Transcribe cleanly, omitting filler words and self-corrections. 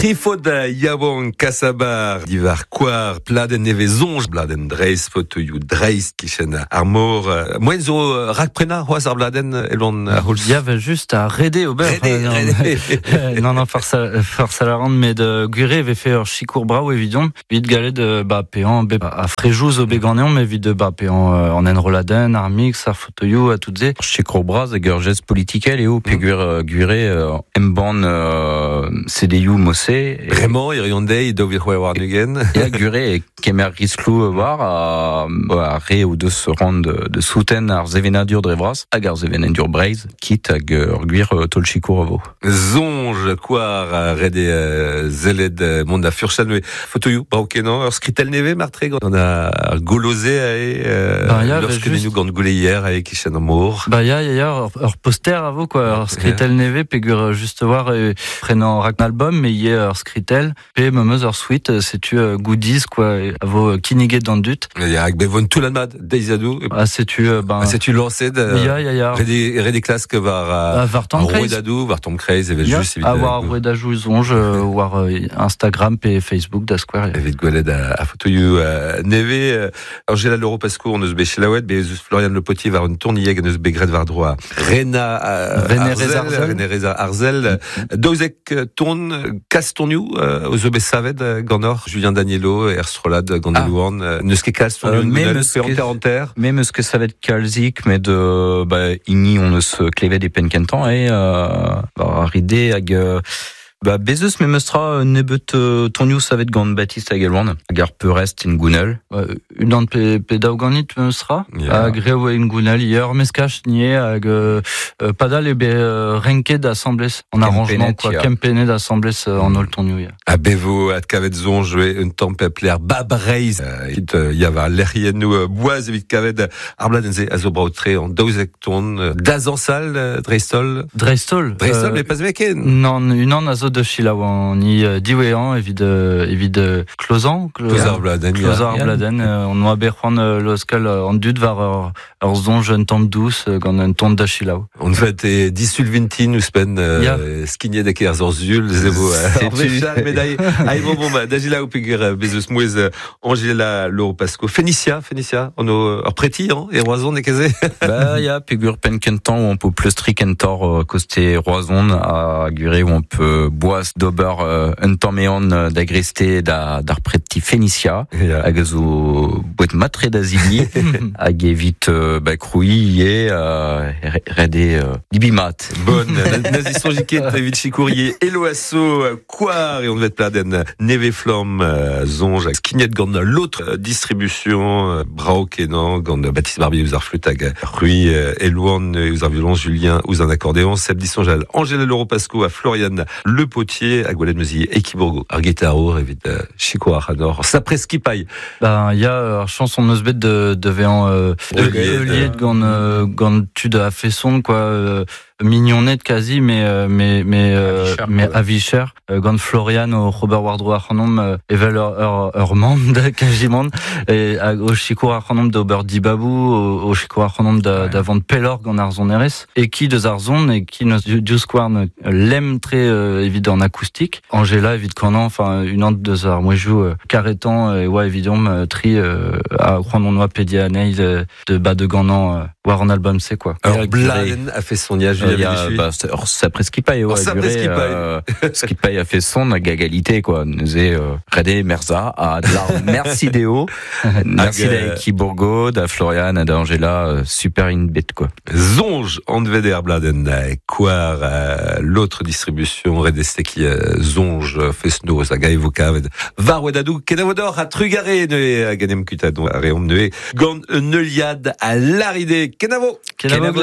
Trifod Yavon Kasabar Divar Quar Pladen Neve Zonj Bladen Dreis Fotoyu Dreis Kishen Armor Moenzo Rakprena Hoas Bladen Elon Il y avait juste à Redé au beurre. Non, force à la rendre, mais de Guré avait fait Chicour Brau évidemment. Vite galet de Péan à Fréjouz au Béganéon, mais vite de Péan en Enroladen, Armix, Arfotoyu, à toutes et Chicour Bras, Gurges politique, et où Guré, Mban, CDU, Mossé. Vraiment, Irionde, Dovirwe Warnugen. Et Guré, Kemer Grislou, voir, à Ré ou de se rendre de souten à Zevenadur Drevras, à Garzevenadur Braise, quitte à Guir Tolchicouravo. Zonj, Quar, Redé, Zeled, Monda Furchan, Fotoyu, Braukenan, Skritel Neve, Martré, on a Golosé, lorsque nous gant goulé hier, avec Kishen Amour. Il y a leur poster à vous, quoi. Skritel Neve, Pégur, juste voir, prenant un album, mais il y a Skritel, et Memeuse Suite, c'est-tu goodies, quoi, à vos kinigé dans le dut. Il y a Agbevon Toulanmad, Deizadou. C'est-tu lancé de. Il y a. Redé classes que var Tom Kreis. Redadou, var Tom Kreis, et juste évidemment. Avoir Redadou Zonj, voir Instagram et Facebook d'Asquare. Avec Goled à Fotoyu, Neve, Angela Leroux Pasco, on se béché la oued, mais Florian Le Potier va une tournée, on se bégret var droit. Reza Arzel, Dozek tourne, Castorniu, aux obé Saved, Gandor, Julien Danielo, Erstrolad, Gandelouan, Neuske Castorniu, Péanterre. Même ce que ça va être Kalzik, mais Igni, on ne se clévait des penkentan, et, Ridé, Bezos memestra nebet tonniou savet gant Baptiste Agelwan, gar Perest in Gounel. Une an pédagoganit memestra, a greu in Gounel hier, meskach nier, padal ebe renke d'assemblées en arrangement, quoi, kempene d'assemblées en ol tonniou. A Bevo, at kavet zon, joué une tempe pler Babreiz, yava l'erienou boaz evit kavet arbladenze azobrautre en dozek ton, d'azansal, Dreistol, mais pas meken. Non, une an azo de Chilawan, ni diwean, évide Closan, Bladen, on va berran l'oscal en dud var zon jeune tombe douce, quand un tombe de Chilaw. On fait dissulvintin, nous spen, skinye de Kerzorsul, zébo, médaille, bon, d'Agilaw, pigur, Bezos Mouez, Angela, Lauro Pasco, Fénicia, on a préti, et Roison, n'est casé. Pigur penkentan, où on peut plus trikentor, costé Roison, à Guré, où on peut boas d'ober un taméon d'agresté d'arpreti Fénicia, hag zo boet matre d'azili, hag evit crouy et redé dibimat. Bonne, nazi sonjiket evit chikourier eloasso quar et on devait être pladen neve flam zonj skignet gant l'autre distribution brao kenan gant Baptiste Barbier usar flûte hag Rui Elouan usar violon Julien usar accordéon Seb Dissonjal Angela Leroux Pasco à Florian Le Potier, à Goulet Meusier, Ekiborgo, Arguetaro, évite, Chico Aranor, ça presque paille. Il y a chanson Nosbet de Véan, Lied, gant tu de Affesson, quoi, mignonnette quasi, mais avicher, gant Florian au Robert Wardrow Arnom, Evel Urmand, quasiment, et au Chico Arnom d'Ober Dibabou, au Chico Arnom d'avant de Pellor, gant Arzon Eres, et qui de Zarzon, et qui nos Diusquarn l'aime très, évident en acoustique. Angela, évidemment, enfin, une an de Zar. Moi, je joue, Carretan, et évidemment, tri, à Juan Pédianeil, de bas de Gannan, voir un album, c'est quoi. Alors, Bladen a fait son niage. Ça presque paye, ce paye a fait son gagalité, quoi. Nous est Redé Merza à de la merci Déo, merci d'Ekiborgo, de Florian, d'Angela, super in bête, quoi. Zonj en veder Bladen quar l'autre distribution Redeste qui Zonj Fesno Saga evoca Varwedadou Kenavodor à Trugaré ne à Ganem Kutadon à Réom ne gant Neuliad à Laridé Kenavo